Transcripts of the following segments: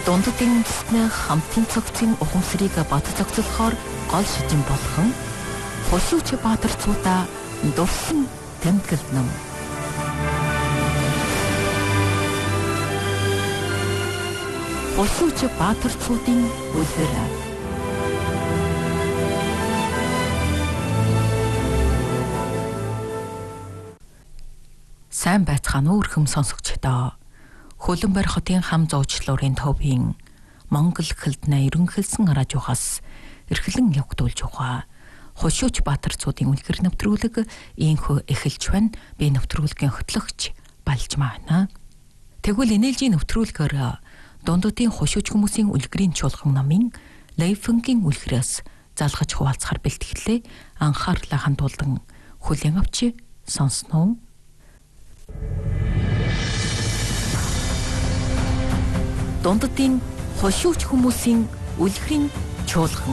дунддын бүснэ хамтын цогцын ухамсарыг бат зохицохоор гол шижин болгон хошууч баатарцуудаа дурсан тэмдэглэл ном. Хошууч баатарцуудын үлгэр. Сайн байцгаана уу өрхөм сонсогчдоо. Хөлбөмбөр хотын хам зочлуурын төвийн Монгол хэлтнэ ерөнхийлсэн радиогоос эрхлэн явагдуулж байгаа Хошууч баатарцуудын үлгэр нэвтрүүлэг ийхүү эхэлж байна. Би нэвтрүүлгийн хөтлөгч Балжмаа байна. Тэгвэл энэлжийн нэвтрүүлгээр дундуудын хошууч хүмүүсийн үлгэрийн чуулган намын Лейфенгийн үлгэрээс залгаж хуваалцахаар бэлтгэлээ. Анхаарлаа хандуулан хүлээн авч сонсноо. Дунддын хошууч хүмүүсийн үлгэрийн чуулган.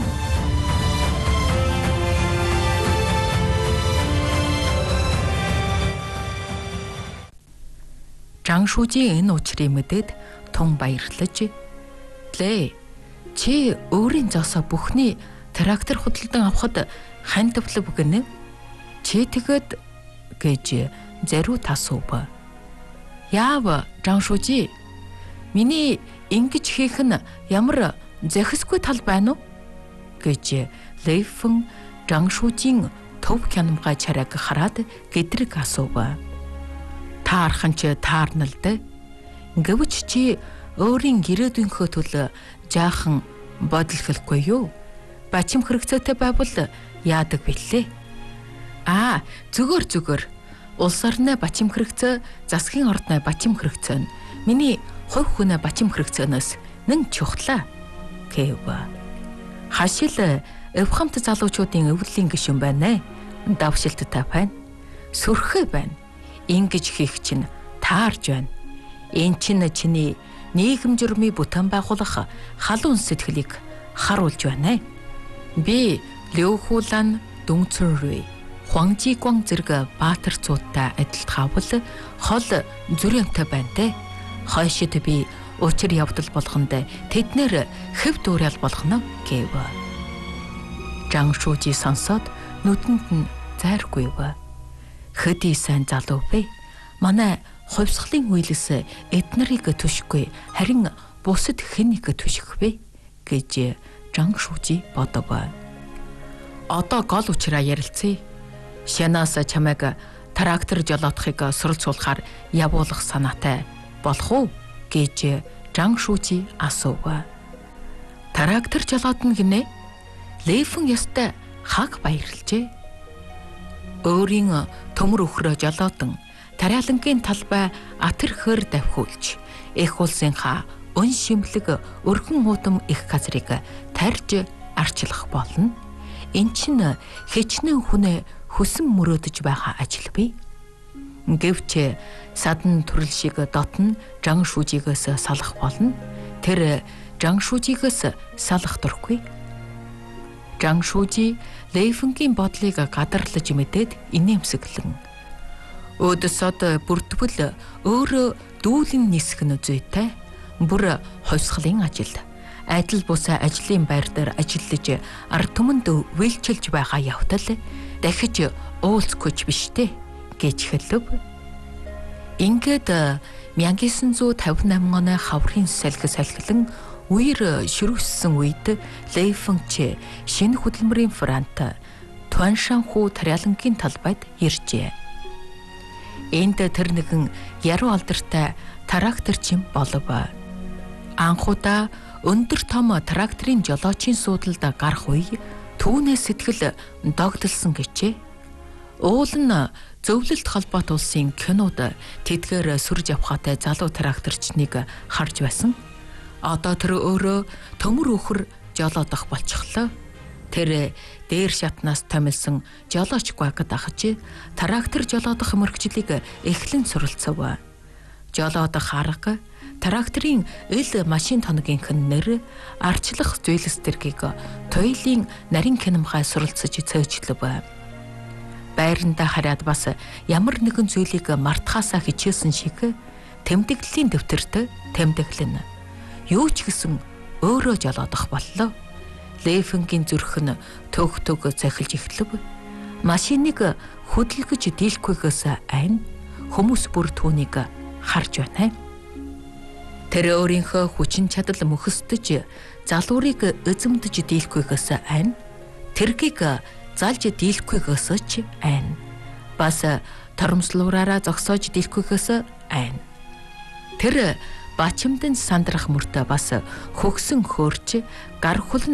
Жангшужи энэ учрыг мэдээд тун баярлаж, "Лээ, чи өөрийн зоосоо бүхний трактор худалдан авахд хань төвлөв гэнэ? Чи тэгэд" гэж зариу тасуув. "Яав, Жангшужи? Миний ингэж хийх нь ямар зохисгүй тал байна уу?" гэж Лейфен Жангшужийн төв хянамгай чарайг хараад гэдрэг асуув. "Таархан ч таарнал дээ. Гэвч чи өөрийн ирээдүйнхөө төлөө жаахан бодлохолгүй юу? Бачим хэрэгцээтэй байвал яадаг билээ?" Зүгээр. Улс орны бачим хэрэгцээ, засгийн ордны бачим хэрэгцээ нь миний хувь хүнээ бачим хэрэгцээнээс нэн чухлаа гэв. Хашил эвхамт залуучуудын өвлийн гишүүн байна. Давшилттай байна. Сүрхээ байна. Ингэж хийх чинь таарж байна. Энэ чинь чиний нийгэм журмын бүтээн байгуулах халуун сэтгэлийг харуулж байна. Би Лёхулан Дүнцүрүй Хуанжигуан зэрэг баатарцуудтай адилтгаавал хол зүрэнтэй байна те. Хойшид би учир явдал болгонд тэднэр хэв дуурайл болгоно гэв. Жангшужи сонсоод нүдэнд нь зайргүйв. "Хөдий сайн залуу бэ? Манай хувьсгалын үйлс эднэрийг түшихгүй харин бусад хэнийг түших вэ?" гэж Жангшужи бодов. "Одоо гол учраа ярилцъя. Шянаас чамайг трактор жолоодохыг суралцуулахаар явуулах санаатай болох уу?" гэж Жангшужи асуув. "Трактор жолоодно гинэ?" Лейфен ястай хаг баярлжээ. Өөрийн төмөр өхрөө жолоодон тариалангийн талбай атэрхөр давхиулж эх улсынхаа өн шимлэг өргөн удам их газрыг тарьж арчлах болно. Энэ чинь хичнээн хүнээ хүсэн мөрөөдөж байгаа ажил бий. Гэвч садан төрөл шиг дотн Жангшужигээс салах болно. Тэр Жангшужигээс салах дургүй. Жангшужи Лейфенгийн бодлыг гадарлаж мэдээд инээмсэглэн "Өдсөд бүрдвэл өөрөө дүүлэн нисэх нь зүйтэй. Бүр хувьсгалын ажил. Адил бус ажлын байр дээр ажиллаж ард түмэнд вэлчилж байгаа явтал дахиж уулзахгүй биш дээ" гэж хэлв. Ингээд 1958 оны хаврын салхилан үер ширүүссэн үед Лейфен ч шинэ хөдөлмөрийн фронт Туаншанху тариалангийн талбайд иржээ. Энд тэр нэгэн яруу алдартай тракторчин болов. Анхудаа өндөр том тракторын жолоочийн суудалд гарах үе түүнээ сэтгэл догдолсон гэжээ. Уул нь зөвлөлт холбоот улсын кинод тэдгээр сүрж явхаатай залуу тракторчныг харж байсан. Одоо тэр өөрөө төмөр өхөр жолоодох болчихлоо. Тэр дээр шатнаас томилсон жолооч гуайг дахиж трактор жолоодох мөрөгчлийг эхлэн суралцав. Жолоодох арга, тракторын ил машин тоногийнх нь нэр, арчлах зүйлс тэргийг туйлын нарийн хянамгай суралцаж цөөжлөв. Байранда хараад бас ямар нэгэн зүйлийг мартахаасаа хичээсэн шиг тэмдэглэлийн дэвтэрт тэмдэглэнэ. юу ч гэсэн өөрөө жолоодох боллоо. Лейфенгийн зүрх нь төг захилж эхлэв. Машиныг хөдөлгөж дийлэхгүйгээс айна хүмүүс бүр түүнийг харж байна. Тэр өөрийнхөө хүчин чадал мөхөсдөж залуурыг эзэмдэж дийлэхгүйгээс айна тэргийг залж дийлэхгүйгээс ч айна бас торомслуураараа зогсоож дийлэхгүйгээс айна. Тэр бачимдын сандрах мөртөө бас хөгсөн хөөрч гар хул